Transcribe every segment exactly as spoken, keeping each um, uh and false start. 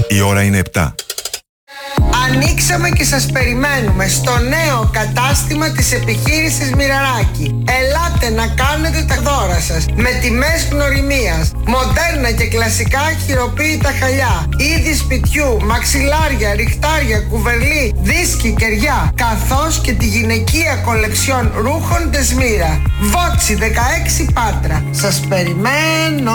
Η ώρα είναι επτά. Ανοίξαμε και σας περιμένουμε στο νέο κατάστημα της επιχείρησης Μοιραράκη. Ελάτε να κάνετε τα δώρα σας με τιμές γνωριμίας, μοντέρνα και κλασικά χειροποίητα χαλιά, είδη σπιτιού, μαξιλάρια, ριχτάρια, κουβερλί, δίσκοι, κεριά, καθώς και τη γυναικεία κολεξιόν ρούχων Δεσμύρα. Βότσι δεκαέξι Πάτρα. Σας περιμένω.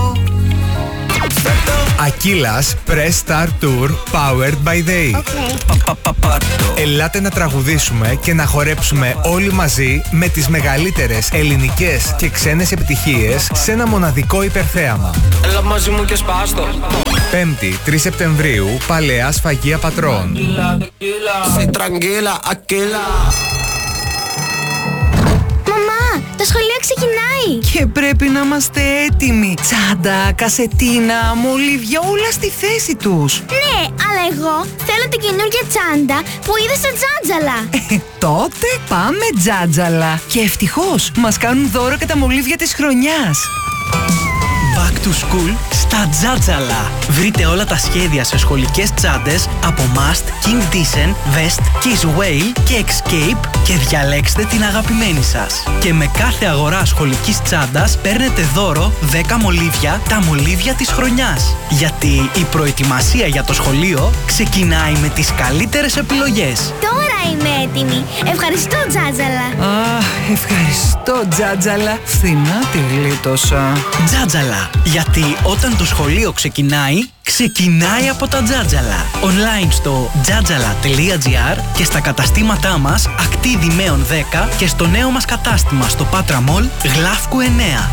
Aquilas Press Star Tour Powered by Day. Okay. Ελάτε να τραγουδήσουμε και να χορέψουμε όλοι μαζί με τις μεγαλύτερες ελληνικές και ξένες επιτυχίες σε ένα μοναδικό υπερθέαμα. Έλα μαζί μου και σπάστο. Πέμπτη, τρεις Σεπτεμβρίου, Παλαιά Σφαγεία Πατρών. Το σχολείο ξεκινάει! Και πρέπει να είμαστε έτοιμοι. Τσάντα, κασετίνα, μολύβια, όλα στη θέση τους. Ναι, αλλά εγώ θέλω την καινούργια τσάντα που είδα στο Τζάτζαλα. Ε, τότε πάμε Τζάτζαλα. Και ευτυχώς μας κάνουν δώρο και τα μολύβια της χρονιάς. Back to school στα Τζάτζαλα. Βρείτε όλα τα σχέδια σε σχολικές τσάντες από Must, King Decent, Vest, Kiss Whale και Escape και διαλέξτε την αγαπημένη σας. Και με κάθε αγορά σχολικής τσάντας παίρνετε δώρο δέκα μολύβια, τα μολύβια της χρονιάς. Γιατί η προετοιμασία για το σχολείο ξεκινάει με τις καλύτερες επιλογές. Τώρα είμαι έτοιμη. Ευχαριστώ Τζάτζαλα. Αχ, ευχαριστώ Τζάτζαλα. Φθηνά τη γλίτωσα. Τζάτζαλα. Γιατί όταν το σχολείο ξεκινάει, ξεκινάει από τα Τζάτζαλα. Online στο τζάτζαλα τελεία τζι άρ και στα καταστήματά μας Ακτίδη Μέων δέκα και στο νέο μας κατάστημα στο Πάτρα Μολ Γλάφκου εννέα.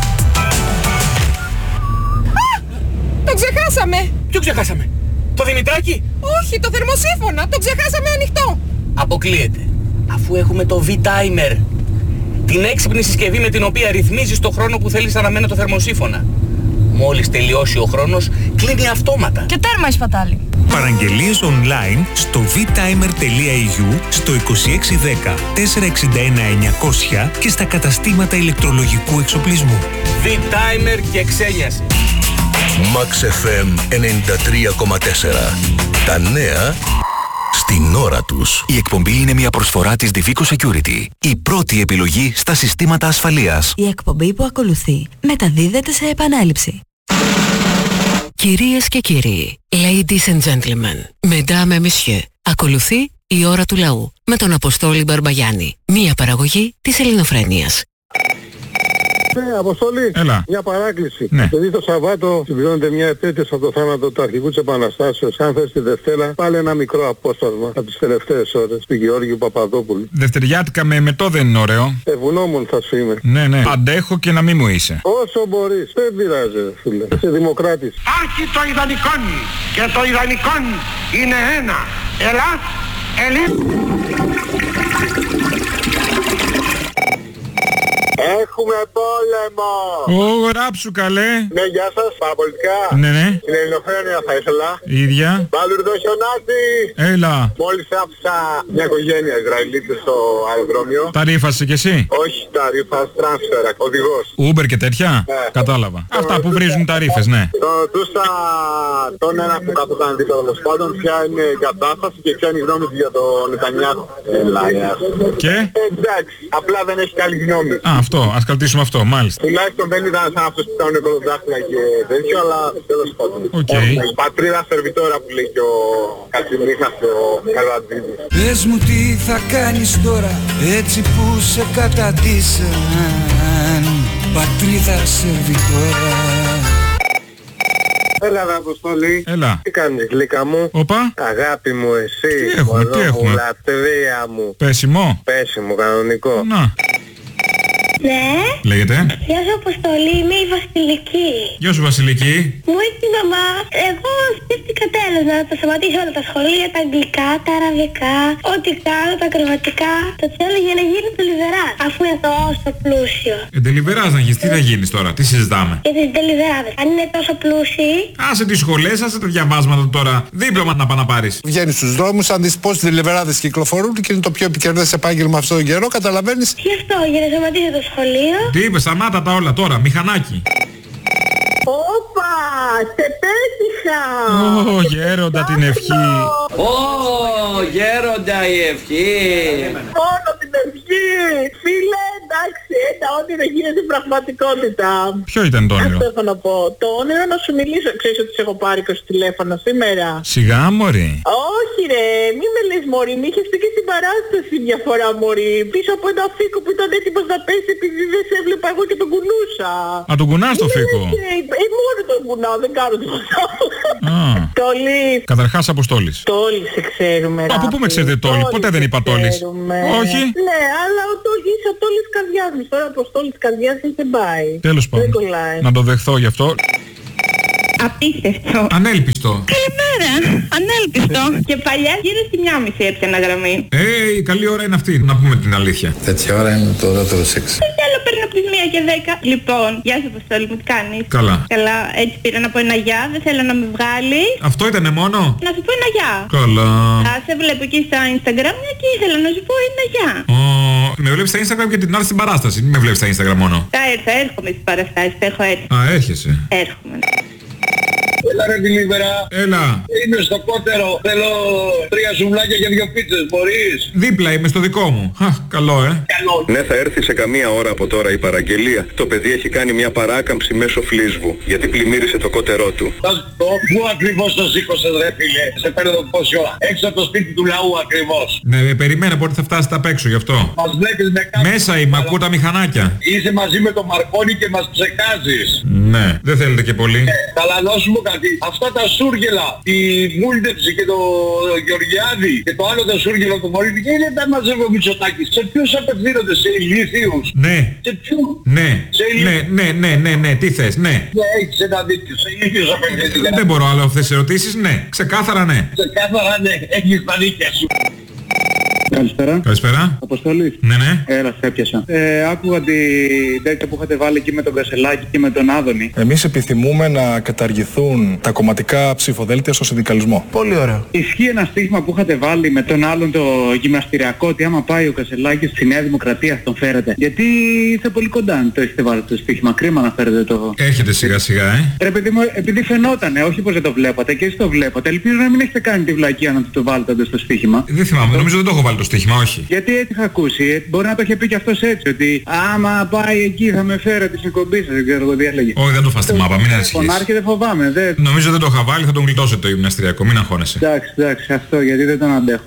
Το ξεχάσαμε! Ποιο ξεχάσαμε? Το Δημητράκι? Όχι, το θερμοσύφωνα! Το ξεχάσαμε ανοιχτό! Αποκλείεται. Αφού έχουμε το V-Timer. Την έξυπνη συσκευή με την οποία ρυθμίζεις το χρόνο που θέλεις να αναμένει το θερμοσύφωνα. Μόλις τελειώσει ο χρόνος, κλείνει αυτόματα. Και τέρμα η σπατάλη. Παραγγελίες online στο β-timer τελεία ι γιου, στο είκοσι έξι δέκα τετρακόσια εξήντα ένα εννιακόσια και στα καταστήματα ηλεκτρολογικού εξοπλισμού. V-Timer και ξένιασε. Max εφ εμ ενενήντα τρία κόμμα τέσσερα. Τα νέα στην ώρα τους. Η εκπομπή είναι μια προσφορά της Divico Security. Η πρώτη επιλογή στα συστήματα ασφαλείας. Η εκπομπή που ακολουθεί μεταδίδεται σε επανάληψη. Κυρίες και κύριοι, ladies and gentlemen, mesdames et messieurs, ακολουθεί η ώρα του λαού με τον Αποστόλη Μπαρμπαγιάννη. Μια παραγωγή της Ελληνοφρένειας. Ναι, Αποστολή. Έλα. Μια παράκληση. Ναι. Γιατί το Σαββάτο συμπληρώνεται μια επέτειος από το θάνατο του αρχηγού της Επαναστάσεως. Αν θες τη Δευτέρα, πάλι ένα μικρό απόσπασμα από τις τελευταίες ώρες του Γεώργιου Παπαδόπουλου. Δευτεριάτικα με εμετό δεν είναι ωραίο. Ευγνώμων θα σου είμαι. Ναι, ναι. Αντέχω και να μην μου είσαι. Όσο μπορείς. Δεν πειράζει, φίλε. Είσαι δημοκράτης. Άρχι το ιδανικόν και το ιδανικόν είναι ένα. Ελλάς, Ελλήν. Έχουμε πόλεμο! Ω, γράψου καλέ! Ναι, γεια σας, παραπολιτικά. Ναι, ναι. Στην Ελληνοφρένεια θα ήθελα. Η ίδια. Παλουρδό χιονάτι! Έλα. Μόλις άφησα μια οικογένεια Ισραηλίτες στο αεροδρόμιο. Τα ρήφασε κι εσύ? Όχι, τα ρήφας τρансφερα, οδηγός. Uber και τέτοια? Ναι. Κατάλαβα. Αυτά που βρίζουν τα ρήφες, ναι. Το ρωτούσα τον ένα που καθόταν δίπλα τέλος πάντων ποια είναι η κατάσταση και ποια είναι η γνώμη του για τον Νετανιάχου. Έλα, και? Εντάξει, απλά δεν έχει καλή γνώμη. Α, αυτό, ας κρατήσουμε αυτό, μάλιστα. Τουλάχιστον δεν ήταν σαν αυτός που κάνουν κολοδάχτυλα και τέτοιο, αλλά τέλος πάντων. Okay. Πατρίδα σερβιτόρα που λέει και ο Κατσιμίχας και ο Καρατζίδης. Πες μου τι θα κάνεις τώρα, έτσι που σε καταντήσαν. Πατρίδα σερβιτόρα. Έλα, ρε Αποστολή. Έλα. Τι κάνεις, γλύκα μου? Όπα. Αγάπη μου, εσύ. Τι έχουμε, τι έχουμε? Μου, λατρεία μου. Πέσιμο. Πέσιμο, κανονικό. Να. Ναι. Λέγεται. Γεια σου Αποστολή, είμαι η Βασιλική. Γεια σου Βασιλική. Μου είπε η μαμά, εγώ σκέφτηκα τέλος να τα σταματήσω όλα τα σχολεία, τα αγγλικά, τα αραβικά, ό,τι κάνω, τα ακροβατικά, το τσέλο για να γίνει τελιβεράς, αφού είναι τόσο πλούσιο. Ε, τελιβεράς να γίνεις, τι θα γίνεις τώρα, τι συζητάμε? Για τις τελιβεράδες, αν είναι τόσο πλούσιοι. Άσε τις σχολές, άσε τα διαβάσματα τώρα, δίπλωμα να πάνε να πάρεις. Βγαίνεις στους δρόμους, αν δεις πώς τελιβεράδες κυκλοφορούν και είναι το πιο επικερδές επάγγελμα αυτόν τον καιρό, καταλαβαίνεις. Γι' αυτό, για να σταματήσω το σχολείο. Τι είπε, σταμάτα τα όλα τώρα, μηχανάκι. Όπα, σε πέτυχα. Ω, γέροντα την ευχή. Ω, γέροντα η ευχή. Μόνο την ευχή. Φίλε, εντάξει, τα όνειρα γίνεται πραγματικότητα. Ποιο ήταν το όνειρο? Αυτό έχω να πω. Το όνειρο να σου μιλήσω. Ξέρεις ότι σε έχω πάρει είκοσι τηλέφωνα σήμερα? Σιγά, μωρή. Όχι ρε, μη με λες μωρή, μη είχες πει και στην παράσταση διαφορά μωρή. Πίσω από ένα φίκο που ήταν έτοιμος να πέσει επειδή δεν σε έβλεπα εγώ και τον κουνούσα. Α, τον κουνάς το φίκο? Ε, μόνο τον κουνάω, δεν κάνω τίποτα. Τόλης. Καταρχάς Αποστόλης. Τόλης σε ξέρουμε. Α, από πού με ξέρετε Τόλη? Ποτέ δεν είπα Τόλης. Όχι. Ναι, αλλά ο Τόλης, είσαι ο Τόλης καρδιάς μου. Τώρα Αποστόλης καρδιάς δεν πάει. Τέλος πάντων. Να το δεχθώ γι' αυτό. Απίστευτο. Ανέλπιστο. Καλημέρα. Ανέλπιστο. Και παλιά γύρω στη μία μισή έπιανα γραμμή. Ε, η καλή ώρα είναι αυτή. Να πούμε την αλήθεια. Τέτοια ώρα είναι το δεύτερο σεξ. Τι άλλο παίρνω από τις μία και δέκα. Λοιπόν, γεια σου Αποστόλη μου, τι κάνεις? Καλά. Καλά, έτσι πήρα να πω ένα γεια, δεν θέλω να με βγάλεις. Αυτό ήτανε μόνο? Να σου πω ένα γεια. Καλά. Α, σε βλέπω εκεί στα Instagram και ήθελα να σου πω ένα γεια. Ω, με βλέπεις στα Instagram και την άλλη στην παράσταση. Μην με βλέπεις στα Instagram μόνο. Θα έρθω, έρχομαι στις παραστάσεις, θα έχω έρθει. Α, έρχεσαι. Έρχομαι. Έλα ρε Μιλίβερα. Έλα. Είμαι στο κότερο. Θέλω τρία σουβλάκια και δύο πίτσες. Μπορείς? Δίπλα είμαι στο δικό μου. Α, καλό ε. Καλό. Ναι, θα έρθει σε καμία ώρα από τώρα η παραγγελία. Το παιδί έχει κάνει μια παράκαμψη μέσω φλίσβου, γιατί πλημμύρισε το κότερό του. Θα σου πω, πού ακριβώς το σήκωσες ρε φίλε? Σε παίρνω πόση ώρα? Έξω από το σπίτι του λαού ακριβώς. Ναι, περιμένω πότε θα φτάσετε απ' έξω γι' αυτό. Μας βλέπεις με κάποιον. Μέσα είμαι, ακούω τα μηχανάκια. Είσαι μαζί με τον Μαρκόνι και μας ψεκάζεις. Ναι, δεν θέλετε και πολύ. Ε, καλά να σου πω κάτι. Αυτά τα σούργελα, τη Μούλτεψη και το Γεωργιάδη και το άλλο το σούργελο του Μωρίδη, και δεν τα μαζεύει ο Μητσοτάκης. Σε ποιους απευθύνονται? Σε ηλίθιους? Ναι. Σε ποιους? Ναι. Σε ναι, ναι, ναι, ναι, ναι, τι θες, ναι. Ναι, έχεις ένα δίκιο. Σε ηλίθιους απευθύνονται. Δεν μπορώ άλλο αυτές τις ερωτήσεις, ναι. Ξεκάθαρα ναι. Ξεκάθαρα ναι, έχεις τα δίκια σου. Καλησπέρα. Καλησπέρα. Αποστολή. Ναι, ναι. Έλα, σε έπιασα. Ε, άκουγα την τέτοια που είχατε βάλει εκεί με τον Κασελάκη και με τον Άδωνη. Εμείς επιθυμούμε να καταργηθούν τα κομματικά ψηφοδέλτια στο συνδικαλισμό. Πολύ ωραίο. Ισχύει ένα στίχημα που είχατε βάλει με τον άλλον το γυμναστηριακό, ότι άμα πάει ο Κασελάκης στη Νέα Δημοκρατία τον φέρετε? Γιατί είστε πολύ κοντά αν το έχετε βάλει το στίχημα. Κρίμα να φέρετε το. Έρχεται σιγά σιγά, ε. Ρε παιδί μου, επειδή φαινότανε, όχι πως δεν το βλέπατε και εσείς το βλέπατε. Ελπίζω να μην έχετε κάνει τη βλακία να το βάλετε στο στοίχημα. Δεν θυμάμαι, νομίζω δεν το έχω βάλει το στοίχημα, όχι. Γιατί έτσι είχα ακούσει, μπορεί να το είχε πει και αυτός έτσι, ότι άμα πάει εκεί θα με φέρετε στην κομπή σας, δεν ξέρω εγώ τι έλεγε. Όχι, δεν το φας τη μάπα, μην ανησυχείς. Φωνάρχη δεν φοβάμαι, δεν. Νομίζω δεν το είχα βάλει, θα τον γλιτώσετε το γυμναστηριακό, μην αγχώνεσαι. Εντάξει, εντάξει, αυτό γιατί δεν τον αντέχω.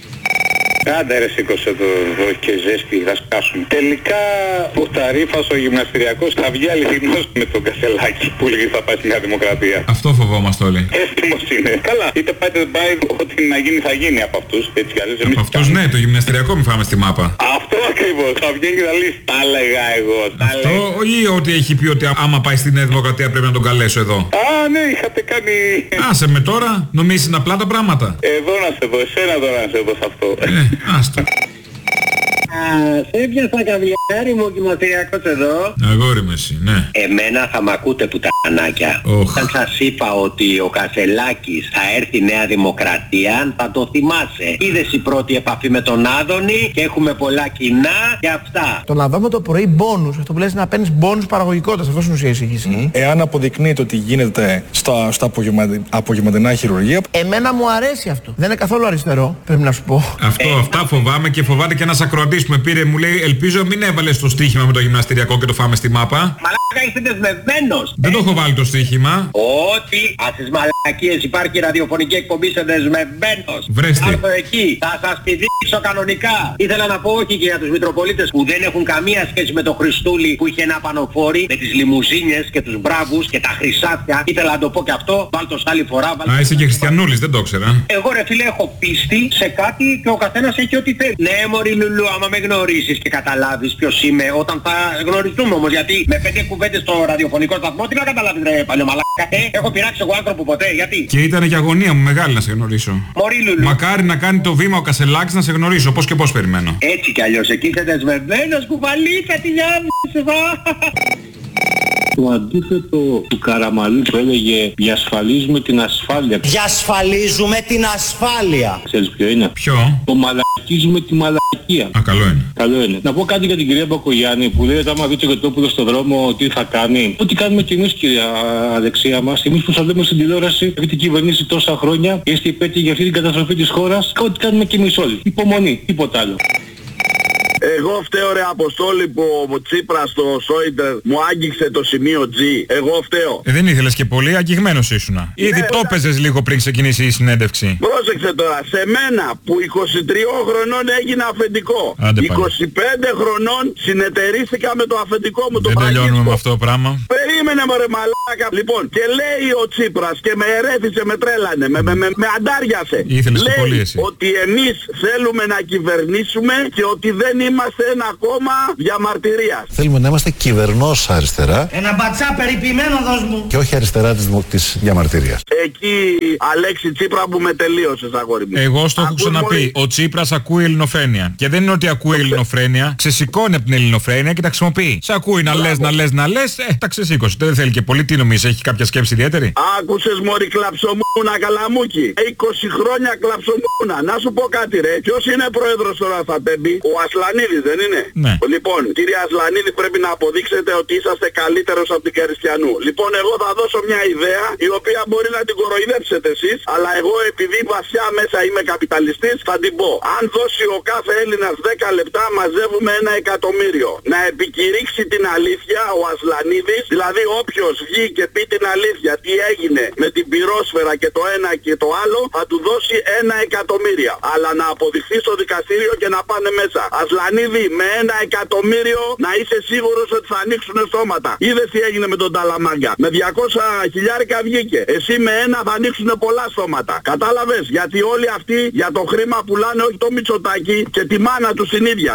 Κάντε ρε, σήκωσε το εδώ και ζέστη, θα σκάσουν. Τελικά ο Ταρίφας ο γυμναστηριακός θα βγει αληθινός με τον Κασελάκη που λέγει θα πάει στη Νέα Δημοκρατία. Αυτό φοβόμαστε όλοι. Έτοιμος είναι. Καλά, είτε πάει είτε πάει, ό,τι να γίνει θα γίνει από αυτούς. Έτσι κι αλλιώς εμείς. Από αυτούς ναι, το γυμναστηριακό μην φάμε στη μάπα. Αυτό ακριβώς, θα βγαίνει και θα λύσει. Τα έλεγα εγώ. Τα Αυτό ή ότι έχει πει ότι άμα πάει στη Νέα Δημοκρατία πρέπει να τον καλέσω εδώ? Α, ναι, είχατε κάνει. Άσε με τώρα, νομίζεις είναι απλά τα πράγματα? Εδώ να σε δω, εσένα τώρα να σε δω σε αυτό. Ε, άστο. Σε έπιασα καβλιάρι μου γυμναστηριακός εδώ. Αγόρι με εσύ, ναι. Εμένα θα μ' ακούτε πουτανάκια. Oh. Όταν σας είπα ότι ο Κασελάκης θα έρθει η Νέα Δημοκρατία, θα το θυμάσαι. Είδες η πρώτη επαφή με τον Άδωνη και έχουμε πολλά κοινά και αυτά. Το να δούμε το πρωί μπόνους, αυτό που λες να παίρνεις μπόνους παραγωγικότητας, αυτό είναι ουσία εισήγηση. Mm. Εάν αποδεικνύεται ότι γίνεται στα, στα απογευματι, απογευματινά χειρουργία. Εμένα μου αρέσει αυτό. Δεν είναι καθόλου αριστερό, πρέπει να σου πω. Αυτό, ε, αυτά φοβάμαι και φοβάται και ένας ακροατής που με πήρε, μου λέει ελπίζω μην έβαλες το στοίχημα με το γυμναστηριακό και το φάμε στη μάπα. Μαλάκα είσαι δεσμευμένος. Δεν το έχω βάλει το στοίχημα. Ότι ας τις μαλακίες υπάρχει ραδιοφωνική εκπομπή, είσαι δεσμευμένος. Βρέστη. Άρθω εκεί, θα σας πηδήξω κανονικά. Ήθελα να πω όχι και για τους Μητροπολίτες που δεν έχουν καμία σχέση με το Χριστούλη που είχε ένα πανοφόρι με τις λιμουζίνες και τους μπράβους και τα χρυσάφια. Ήθελα να το πω και αυτό, βάλ' το άλλη φορά. Α, είσαι και χριστιανούλης, δεν το ήξερα. Εγώ ρε φίλε έχω πίστη σε κάτι και ο καθένας έχει ό,τι θέλει. Ναι μωρή Λουλού, άμα με γνωρίσεις και καταλάβεις ποιος είμαι όταν θα γνωριστούμε όμως, γιατί με πέντε κουβέντες στο ραδιοφωνικό σταθμό τι να καταλάβεις ρε παλιωμαλάκα. Ε, έχω πειράξει εγώ άνθρωπο ποτέ, γιατί? Και ήταν και αγωνία μου μεγάλη να σε γνωρίσω. Μωρή Λουλού. Μακάρι να κάνει το βήμα ο Κασελάκης να σε γνωρίσω, πώς και πώς περιμένω. Έτσι κι αλλιώς, εκεί είσαι δεσμευμένος κουβαλίκα τη λιάμνη σου. το αντίθετο του Καραμανλή που έλεγε διασφαλίζουμε την ασφάλεια. Διασφαλίζουμε την ασφάλεια. Ξέρεις ποιο είναι? Ποιο? Το μαλακίζουμε τη μαλακία. Α, καλό είναι. Καλό είναι. Να πω κάτι για την κυρία Μπακογιάννη που λέει ότι άμα δει το Γετόπουλο στον δρόμο τι θα κάνει. Ό,τι κάνουμε κι εμείς, κυρία Αλεξία μας. Εμείς που σας λέμε στην τηλεόραση, επειδή την κυβερνήσει τόσα χρόνια, είστε υπέτειοι για αυτή την καταστροφή της χώρας. Ό,τι κάνουμε κι εμείς όλοι. Υπομονή, τίποτα άλλο. Εγώ φταίω ρε Αποστόλη που ο Τσίπρας στο Σόιντερ μου άγγιξε το σημείο G. Εγώ φταίω. Ε, δεν ήθελες και πολύ, αγγιγμένος ήσουνα. Ναι, ήδη το έπαιζες λίγο πριν ξεκινήσει η συνέντευξη. Πρόσεξε τώρα, σε μένα που είκοσι τρία χρονών έγινα αφεντικό. Άντε, είκοσι πέντε χρονών συνεταιρίστηκα με το αφεντικό μου. Δεν το τελειώνουμε με αυτό το πράγμα. Περίμενε μωρέ μαλάκα. Λοιπόν, και λέει ο Τσίπρας και με ερέθησε, με τρέλανε, με, με, με, με αντάριασε. Ήθελες λέει πολύ εσύ. ότι εμείς θέλουμε να κυβερνήσουμε και ότι δεν είμαστε ένα κόμμα διαμαρτυρίας. Θέλουμε να είμαστε κυβερνός αριστερά. Ένα μπατσά περιποιημένο δώσ' μου. Και όχι αριστερά της, της διαμαρτυρίας. Εκεί, Αλέξη Τσίπρα, που με τελείωσες, αγόρι μου. Εγώ στο έχω ξαναπεί. Ο Τσίπρας ακούει ελληνοφρένεια. Και δεν είναι ότι ακούει ελληνοφρένεια. Ξεσηκώνει από την ελληνοφρένεια και τα χρησιμοποιεί. Σε ακούει να λες, να λες, να λες. Ε, τα ξεσήκωσε. Δεν θέλει και πολύ. Τι νομίζεις, έχει κάποια σκέψη ιδιαίτερη? Άκουσες μωρή κλαψομούνα καλαμούκι. είκοσι χρόνια κλαψομούνα. Να σου πω κάτι ρε. Ποιος είναι πρόεδρος τώρα θα τέμπει? Ο Ασλανίδης δεν είναι? Ναι. Λοιπόν, κύριε Ασλανίδη, πρέπει να αποδείξετε ότι είσαστε καλύτερος από την Καριστιανού. Λοιπόν, εγώ θα δώσω μια ιδέα η οποία μπορεί να την κοροϊδέψετε εσείς, αλλά εγώ επειδή βασιά μέσα είμαι καπιταλιστής θα την πω. Αν δώσει ο κάθε Έλληνας δέκα λεπτά μαζεύουμε ένα εκατομμύριο. Να επικηρύξει την αλήθεια ο Ασλανίδης, δηλαδή όποιος βγει και πει την αλήθεια τι έγινε με την πυρόσφαιρα και το ένα και το άλλο, θα του δώσει ένα εκατομμύριο. Αλλά να αποδειχθεί στο δικαστήριο και να πάνε μέσα. Ασλανίδη, με ένα εκατομμύριο να είσαι σίγουρος ότι θα ανοίξουν στόματα. Είδες τι έγινε με τον Ταλαμάγκα? Με διακόσια χιλιάρικα βγήκε. Εσύ με ένα θα ανοίξουν πολλά στόματα. Κατάλαβες? Γιατί όλοι αυτοί για το χρήμα πουλάνε όχι το Μητσοτάκι και τη μάνα του την ίδια.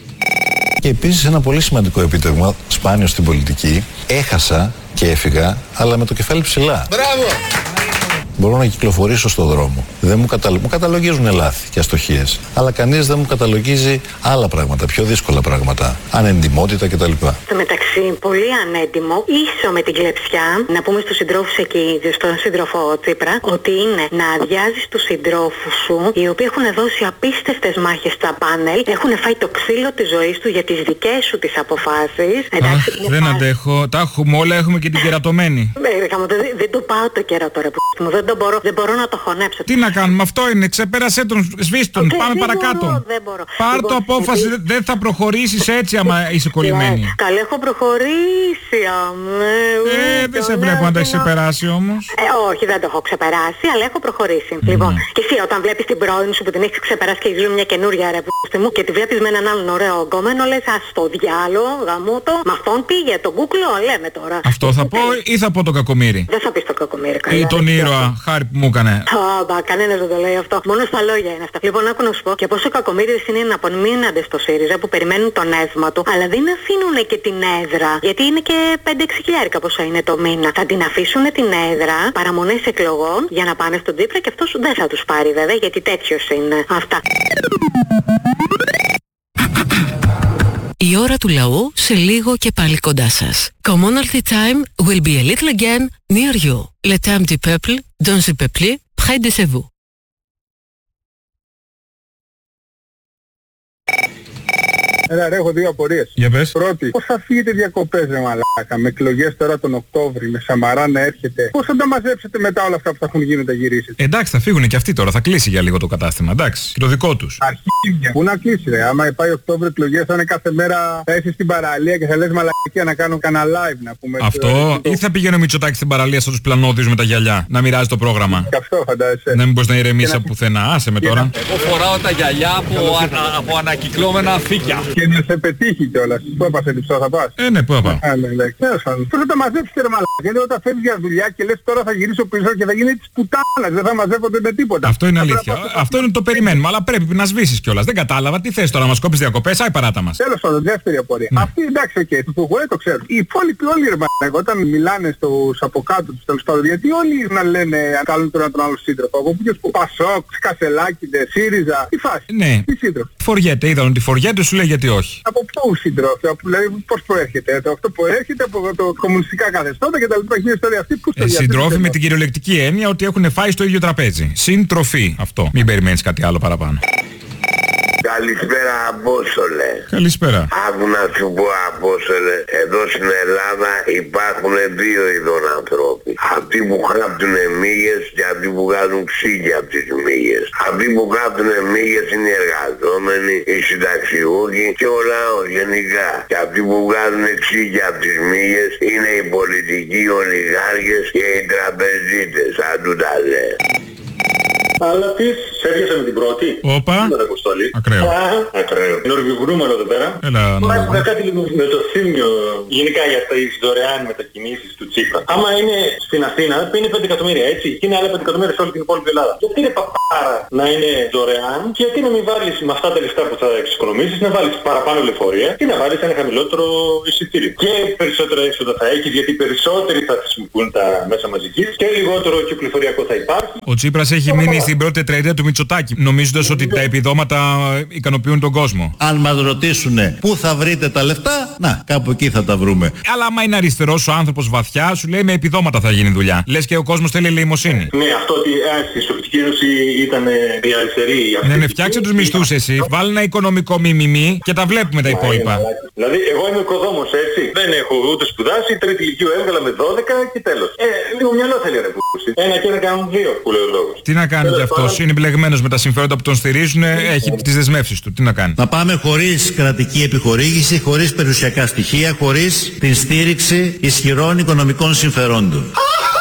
Και επίσης ένα πολύ σημαντικό επίτευγμα, σπάνιο στην πολιτική, έχασα και έφυγα, αλλά με το κεφάλι ψηλά. Μπράβο! Μπορώ να κυκλοφορήσω στον δρόμο. Δεν μου, καταλο... μου καταλογίζουν λάθη και αστοχίες. Αλλά κανείς δεν μου καταλογίζει άλλα πράγματα, πιο δύσκολα πράγματα. Ανεντιμότητα κτλ. Στο μεταξύ, πολύ ανέντιμο, ίσο με την κλεψιά, να πούμε στους συντρόφους εκεί, στον σύντροφο Τσίπρα, ότι είναι να αδειάζεις τους συντρόφους σου, οι οποίοι έχουν δώσει απίστευτες μάχες στα πάνελ, έχουν φάει το ξύλο της ζωής του για τις δικές σου τις αποφάσεις. Εντάξει, Αχ, δεν πάλι... αντέχω. Τα έχουμε όλα, έχουμε και την κερατωμένη. δεν, δεν το πάω το κερατό, ρε που μου, δεν το μπορώ, δεν μπορώ να το χωνέψω. Τι να κάνουμε, αυτό είναι, ξεπέρασέ τον, σβήστε τον, okay, πάμε δεν παρακάτω. Μπορώ, δεν μπορώ. Πάρ' το απόφαση, επειδή... δεν θα προχωρήσεις έτσι άμα είσαι κολλημένη. Yeah. Καλά, έχω προχωρήσει, αμέ. Ε, δεν σε βλέπω να το έχεις ξεπεράσει όμως. Ε, όχι, δεν το έχω ξεπεράσει, αλλά έχω προχωρήσει. Mm. Λοιπόν, και εσύ όταν βλέπεις την πρώην σου που την έχεις ξεπεράσει και έχεις μια καινούρια ρε που μου και τη βλέπεις με έναν άλλον ωραίο γκόμενο, λες ας το διάλο, γαμώτο, με αυτόν πήγε, τον κούκλο, λέμε τώρα. Αυτό θα πω ή θα πω το κακομοίρι? Δεν θα πεις το κακομοίρι, καλά. Ή τον ήρωα, χάρη που μου έκανε. Μπα, κανένας δεν το λέει αυτό. Μόνο στα λόγια είναι αυτά. Λοιπόν, άκου να σου πω και πόσο κακομοίριδες είναι να απομείνονται στο ΣΥΡΙΖΑ που περιμένουν το νεύμα του, αλλά δεν αφήνουν και την έδρα. Γιατί είναι και πέντε έξι χιλιάρικα πόσο είναι το μήνα. Θα την αφήσουν την έδρα, παραμονές εκλογών για να πάνε στον Τσίπρα και αυτός δεν θα τους πάρει βέβαια γιατί τέτοιος είναι. Αυτά. Η ώρα του λαού σε λίγο και πάλι κοντά σας. Commonalty time will be a little again near you. Le temps du peuple, dans le peuple, près de chez vous. Έλα ρε, έχω δύο απορίες. Για πες. Πρώτη, πώς θα φύγετε διακοπές ρε μαλάκα, με εκλογές τώρα τον Οκτώβρη, με Σαμαρά να έρχεται. Πώς θα τα μαζέψετε μετά όλα αυτά που θα έχουν γίνει τα γυρίσετε? Εντάξει, θα φύγουν και αυτοί τώρα, θα κλείσει για λίγο το κατάστημα, εντάξει. Και το δικό τους. Αρχίδια. Πού να κλείσει ρε, άμα πάει Οκτώβρη εκλογές θα είναι κάθε μέρα θα είσαι στην παραλία και θα λες μαλακία να κάνω κανένα live να πούμε. Αυτό, ή θα πηγαίνει ο Μητσοτάκης στην παραλία στους πλανόδιους με τα γυαλιά, να μοιράζει το πρόγραμμα. Και αυτό φαντάζεσαι. Να μην μπορείς να ηρεμήσεις από πουθενά, άσε με τώρα. Εγώ φοράω τα γυαλιά από, ανα, από ανακυκλώμενα φύκια. Και να σε πετύχει κιόλας. Πού έπασε λιψό θα πας? Ε, ναι, πού έπα. Ε, ναι, ναι. Πώς θα τα μαζέψεις ρε μαλάκα? Γιατί όταν φεύγεις για δουλειά και λες τώρα θα γυρίσω πίσω και θα γίνει της πουτάνας, δεν θα μαζεύονται με τίποτα. Αυτό είναι αλήθεια. Αυτό είναι το περιμένουμε, αλλά πρέπει να σβήσεις κιόλας. Δεν κατάλαβα. Τι θες τώρα, μας κόψεις διακοπές, άι παράτα μας. Τέλος πάντων, δεύτερη απορία. Ναι. Αυτή εντάξει, οκ, okay, το χωρέ το ξέρω. Οι υπόλοιποι όλοι ρε μαλάκα, όταν μιλάνε στους από κάτω τους τέλος πάντων, γιατί όλοι να λένε αν κάνουν τώρα τον άλλο σύντροφο. Εγώ που Πασόκ, Κασελάκηδες, ΣΥΡΙΖΑ, τι φάση. Ναι. Τι σύντροφο. Φοριέται, είδαν ότι φοριέται, σου λέει γιατί όχι. Από πού συντρόφια, δηλαδή πώς προέρχεται. Το, αυτό προέρχεται από το κομμουνιστικά καθεστώτα και τα λοιπά. Έχει ιστορία αυτή που ε, συντρόφοι με την κυριολεκτική έννοια ότι έχουν φάει στο ίδιο τραπέζι. Συντροφή αυτό. Μην περιμένεις κάτι άλλο παραπάνω. Καλησπέρα Απόστολε. Καλησπέρα. Άκου να σου πω Απόστολε, εδώ στην Ελλάδα υπάρχουν δύο ειδών ανθρώποι. Αυτοί που γράφτουν μύγες και αυτοί που βγάζουν ξύγια από τις μύγες. Αυτοί που γράφτουν μύγες είναι οι εργαζόμενοι, οι συνταξιούχοι και ο λαός γενικά. Και αυτοί που βγάζουν ξύγια από τις μύγες είναι οι πολιτικοί ολιγάρχες και οι τραπεζίτες, αν του τα λέει. Αλλά τις έπιασε με την πρώτη. Όπα. Ακραίο. Ακραίο. Νορβηγουνούμενο εδώ πέρα. Έλα, Μάλιστα κάτι λίγο με το θύμιο γενικά για τις δωρεάν μετακινήσεις του Τσίπρα. Άμα είναι στην Αθήνα, είναι πέντε εκατομμύρια έτσι. Και είναι άλλα πέντε εκατομμύρια σε όλη την υπόλοιπη Ελλάδα. Γιατί είναι παπάρα να είναι δωρεάν και γιατί να μην βάλεις με αυτά τα λεφτά που θα εξοικονομήσεις, να βάλεις παραπάνω λεωφορεία και να βάλεις ένα χαμηλότερο εισιτήριο. Και περισσότερα έξοδα θα έχεις γιατί περισσότεροι θα χρησιμοποιούν τα μέσα μαζικής και λιγότερο κυκλοφοριακό θα υπάρχει. Ο Τσίπρας έχει μείνει στην πρώτη τετραετία του Μητσοτάκη, νομίζοντας ότι τα επιδόματα ικανοποιούν τον κόσμο. Αν μας ρωτήσουν πού θα βρείτε τα λεφτά, να, κάπου εκεί θα τα βρούμε. Αλλά άμα είναι αριστερός ο άνθρωπος βαθιά, σου λέει με επιδόματα θα γίνει δουλειά. Λες και ο κόσμος θέλει ελεημοσύνη. Ναι, αυτό ότι στη Σοβιετική Ένωση ήταν η αριστερή. Ναι, ναι, φτιάξε τους μισθούς εσύ, βάλει ένα οικονομικό μιμιμή και τα βλέπουμε τα υπόλοιπα. Δηλαδή, εγώ είμαι οικοδόμος, έτσι. Δεν έχω ούτε σπουδάσει, τρίτη ηλικίου έβγαλα με δώδεκα και τέλος. Ε, λίγο μυαλό θέλει ρε πούση. Ένα και ένα κάνουν δύο, που λέει ο λόγος. Τι να κάνει κι αυτός, είναι μπλεγμένος με τα συμφέροντα που τον στηρίζουν, έχει τις δεσμεύσεις του. Τι να κάνει. Να πάμε χωρίς κρατική επιχορήγηση, χωρίς περιουσιακά στοιχεία, χωρίς την στήριξη ισχυρών οικονομικών συμφερόντων.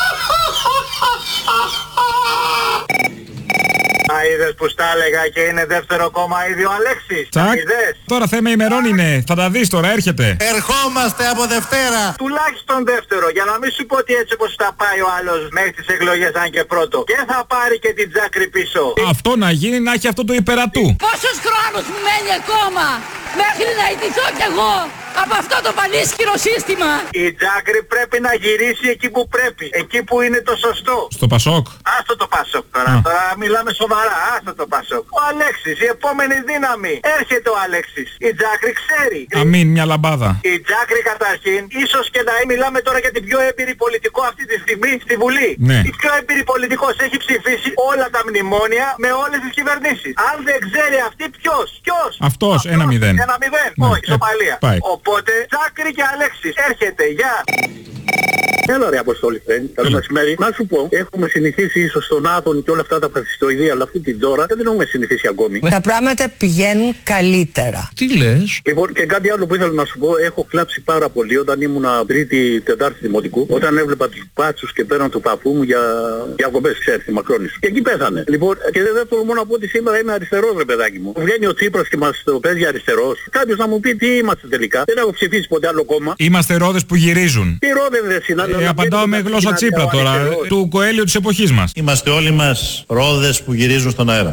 Είδες που στα έλεγα και είναι δεύτερο κόμμα ήδη ο Αλέξης. Τσακ. Τώρα θέμα ημερών είναι. Θα τα δεις τώρα, έρχεται. Ερχόμαστε από Δευτέρα. Τουλάχιστον δεύτερο, για να μην σου πω ότι έτσι όπως θα πάει ο άλλος μέχρι τις εκλογές αν και πρώτο. Και θα πάρει και την Τζάκρη πίσω. Αυτό να γίνει, να έχει αυτό το υπερατού. Πόσος χρόνος μου μένει ακόμα μέχρι να ιτηθώ κι εγώ από αυτό το πανίσχυρο σύστημα. Η Τζάκρη πρέπει να γυρίσει εκεί που πρέπει. Εκεί που είναι το σωστό. Στο Πασόκ. Άστο το Πασόκ τώρα. Α. Τώρα μιλάμε σοβαρά. Άστο το Πασόκ. Ο Αλέξης, η επόμενη δύναμη. Έρχεται ο Αλέξης. Η Τζάκρη ξέρει. Αμήν, μια λαμπάδα. Η Τζάκρη καταρχήν, ίσως και να μιλάμε τώρα για την πιο έμπειρη πολιτικό αυτή τη στιγμή στη Βουλή. Ναι. Η πιο έμπειρη πολιτικός έχει ψηφίσει όλα τα μνημόνια με όλες τις κυβερνήσεις. Αν δεν ξέρει αυτή ποιος. Ποιος. Αυτός, ένα μηδέν. Ένα μηδέν. Ναι. Όχι, ισοπαλία. Ε, Οπότε, Τζάκρη και Αλέξης, έρχεται, γεια. Έλα ρε Αποστόλη φρέν, καλό μεσημέρι. Να σου πω, έχουμε συνηθίσει ίσως στον Άδων και όλα αυτά τα φασιστοειδεία, αλλά αυτή την τώρα δεν έχουμε συνηθίσει ακόμη. Τα πράγματα πηγαίνουν καλύτερα. Τι λες? Λοιπόν, και κάτι άλλο που ήθελα να σου πω, έχω κλάψει πάρα πολύ όταν ήμουν τρίτη, τετάρτη δημοτικού, όταν έβλεπα τους πάτσους και πέραν του παππού μου για διακοπές, ξέρεις, τη Μακρόνης. Και εκεί πέθανε. Λοιπόν, και δεν τολμώ να πω ότι σήμερα είμαι αριστερός ρε παιδάκι μου. Βγαίνει ο Τσίπρας και μας το παίζει αριστερός. Κάποιος να μου πει τι είμαστε τελικά. Δεν έχω ψηφίσει ποτέ άλλο κόμμα. Είμαστε ρόδες που γυρίζουν. Τι ρόδες δεν συνάδελφοι. Ε, απαντάω με γλώσσα Τσίπρα τώρα, του Κοέλιου της εποχής μας. Είμαστε όλοι μας ρόδες που γυρίζουν στον αέρα.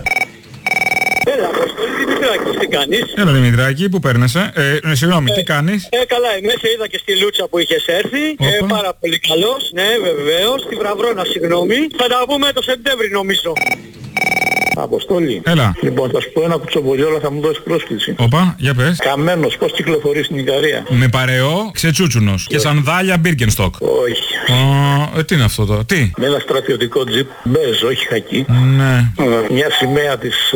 Έλα, Δημητράκη, τι κάνεις? Έλα Δημητράκη, πού παίρνεσαι? Ε, συγγνώμη, ε, τι κάνεις? Ε, καλά, μέσα είδα και στη Λούτσα που είχες έρθει. Ε, πάρα πολύ καλός, ναι, βεβαίως. Στη Βραβρώνα, συγγνώμη. Θα τα πούμε το Σεπτέμβρη νομίζω. Αποστόλη. Έλα. Λοιπόν, θα σου πω ένα κουτσομπολιόλα, θα μου δώσει πρόσκληση. Όπα, για πες. Καμένος, πώς κυκλοφορεί στην Ικαρία? Με παρεό, ξετσούτσουνος και σανδάλια Birkenstock. Όχι. Uh, ε, τι είναι αυτό τώρα, τι? Με ένα στρατιωτικό τζιπ, μπέζ, όχι χακί. Ναι. Μια σημαία της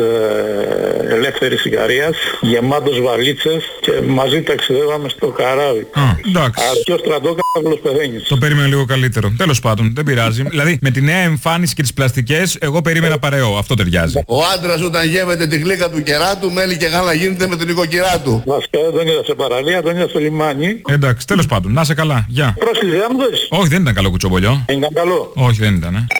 ε, ελεύθερης Ικαρίας, γεμάτος βαλίτσες και μαζί ταξιδεύαμε στο καράβι. Α, εντάξει. Αρκεί ο στρατόκαυλος πεθαίνεις. Το περίμενα λίγο καλύτερο. Τέλος πάντων, δεν πειράζει. Δηλαδή, με τη νέα εμφάνιση και τις πλαστικές, εγώ περίμενα παρεό. Αυτό ταιριάζει. Ο άντρας όταν γεύεται τη γλύκα του κεράτου, μέλι και γάλα γίνεται με την οικοκυρά του. Βασικά δεν τον είδα σε παραλία, τον είδα στο λιμάνι. Εντάξει, τέλος πάντων, να σε καλά. Γεια. Πρόσκληση, δεν μου δώσεις? Όχι, δεν ήταν καλό κουτσομπολιό. Ήταν καλό. Όχι, δεν ήταν, ε.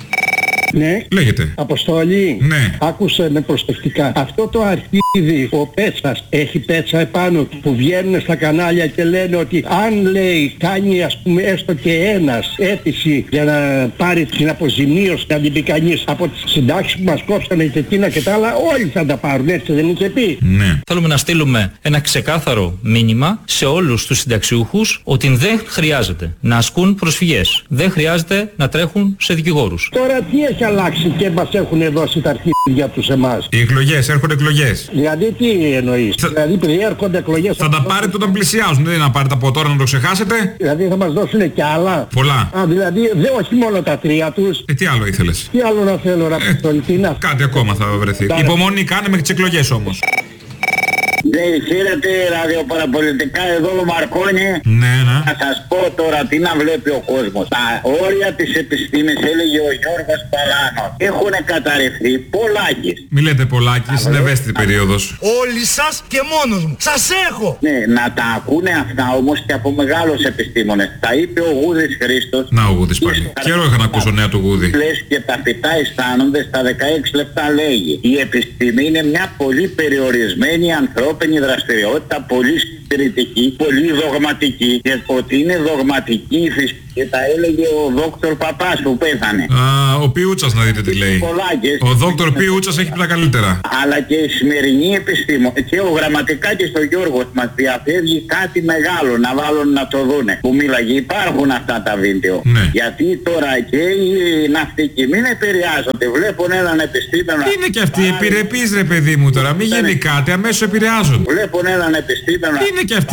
Ναι. Λέγεται. Αποστόλη. Ναι. Άκουσε με προσεκτικά. Αυτό το αρχίδι, ο Πέτσας, έχει πέτσα επάνω του που βγαίνουν στα κανάλια και λένε ότι αν λέει κάνει ας πούμε έστω και ένας αίτηση για να πάρει την αποζημίωση να την πει κανείς από τις συντάξεις που μας κόψανε και εκείνα και τα άλλα, όλοι θα τα πάρουν, έτσι δεν είχε πει? Ναι. Θέλουμε να στείλουμε ένα ξεκάθαρο μήνυμα σε όλους τους συνταξιούχους ότι δεν χρειάζεται να ασκούν προσφυγές. Δεν χρειάζεται να τρέχουν σε δικηγόρους. Τώρα τι έχει έχει αλλάξει και μας έχουν δώσει τα αρχίδια τους εμάς. Οι εκλογές, έρχονται εκλογές. Δηλαδή τι εννοείς, θα... δηλαδή επειδή έρχονται εκλογές... Θα, θα τα πάρετε όταν πλησιάζουν, δεν είναι να πάρετε από τώρα να το ξεχάσετε. Δηλαδή θα μας δώσουν και άλλα. Πολλά. Α, δηλαδή δε, όχι μόνο τα τρία τους. Ε, τι άλλο ήθελες. Τι άλλο να θέλω να ε, κάτι ακόμα θα βρεθεί. Άρα... Υπομονή κάνε μέχρι τις εκλογές όμως. Ναι, χαίρετε ραδιοπαραπολιτικά, εδώ ο Μαρκόνι. Ναι, ναι. Να σας πω τώρα τι να βλέπει ο κόσμος. Τα όρια της επιστήμης, έλεγε ο Γιώργος Παλάνος, έχουν καταρρευθεί πολλάκις. Μη λέτε πολλάκις, είναι ευαίσθητη περίοδος. Όλοι σας και μόνος μου. Σας έχω. Ναι, να τα ακούνε αυτά όμως και από μεγάλους επιστήμονες. Τα είπε ο Γούδης Χρήστος. Να ο Γούδης πάλι. Καιρό είχα να ακούσω νέα του Γούδη. Λες και τα φυτά αισθάνονται στα δεκαέξι λεπτά λέγει. Η επιστήμη είναι μια πολύ περιορισμένη ανθρώπινη δραστηριότητα, πολύ συντηρητική, πολύ δογματική, και ότι είναι δογματική η φυσική και τα έλεγε ο δόκτωρ Παπάς που πέθανε. Α, ο Πιούτσας να δείτε τι λέει. Πολλάκες. Ο δόκτωρ Πιούτσας έχει τα καλύτερα. Αλλά και η σημερινή επιστήμο και ο Γραμματικάκης στο Γιώργος μας διαφεύγει κάτι μεγάλο να βάλουν να το δούνε. Που μίλαγε, υπάρχουν αυτά τα βίντεο. Ναι. Γιατί τώρα και οι ναυτικοί μην επηρεάζονται. Βλέπουν έναν επιστήμονα. Είναι και αυτοί επιρρεπείς ρε παιδί μου τώρα. Μην γίνει κάτι, αμέσως επηρεάζονται. Βλέπουν έναν επιστήμονα. Είναι και αυτοί